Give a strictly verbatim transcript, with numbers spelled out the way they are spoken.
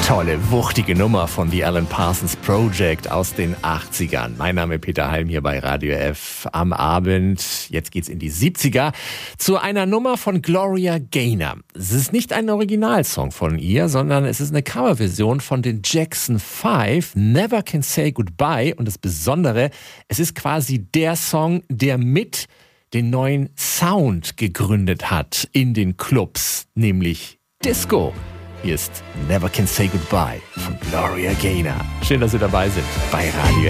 Tolle, wuchtige Nummer von The Alan Parsons Project aus den achtzigern. Mein Name ist Peter Halm hier bei Radio F am Abend. Jetzt geht's in die siebziger zu einer Nummer von Gloria Gaynor. Es ist nicht ein Originalsong von ihr, sondern es ist eine Coverversion von den Jackson Five, Never Can Say Goodbye. Und das Besondere, es ist quasi der Song, der mit den neuen Sound gegründet hat in den Clubs, nämlich Disco. Hier ist Never Can Say Goodbye von Gloria Gaynor. Schön, dass Sie dabei sind bei Radio